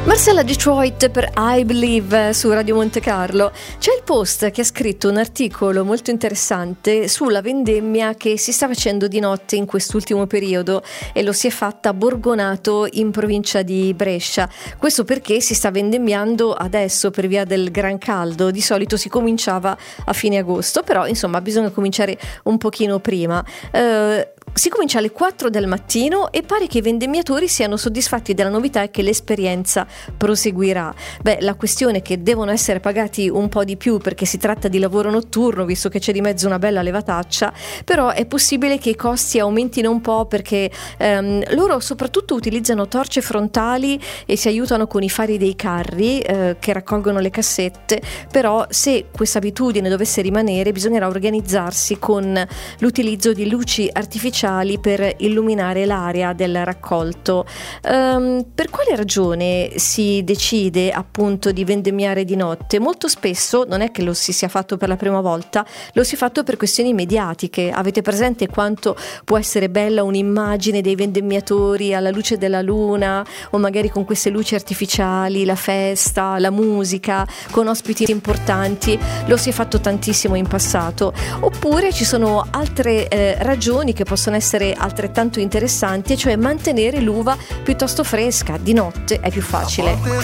Marcella Detroit per I Believe su Radio Monte Carlo. C'è il Post che ha scritto un articolo molto interessante sulla vendemmia che si sta facendo di notte in quest'ultimo periodo e lo si è fatta a Borgonato in provincia di Brescia. Questo perché si sta vendemmiando adesso per via del gran caldo. Di solito si cominciava a fine agosto, però insomma bisogna cominciare un pochino prima. Si comincia alle 4 del mattino e pare che i vendemmiatori siano soddisfatti della novità e che l'esperienza proseguirà. La questione è che devono essere pagati un po' di più perché si tratta di lavoro notturno, visto che c'è di mezzo una bella levataccia, però è possibile che i costi aumentino un po' perché loro soprattutto utilizzano torce frontali e si aiutano con i fari dei carri che raccolgono le cassette, però se questa abitudine dovesse rimanere bisognerà organizzarsi con l'utilizzo di luci artificiali per illuminare l'area del raccolto. Per quale ragione si decide appunto di vendemmiare di notte? Molto spesso non è che lo si sia fatto per la prima volta, lo si è fatto per questioni mediatiche. Avete presente quanto può essere bella un'immagine dei vendemmiatori alla luce della luna o magari con queste luci artificiali, la festa, la musica, con ospiti importanti? Lo si è fatto tantissimo in passato. Oppure ci sono altre ragioni che possono essere altrettanto interessanti, e cioè mantenere l'uva piuttosto fresca. Di notte è più facile.